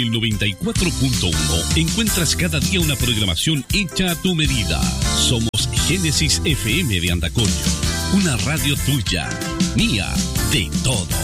el 94.1 encuentras cada día una programación hecha a tu medida. Somos Génesis FM de Andacollo, una radio tuya, mía, de todo.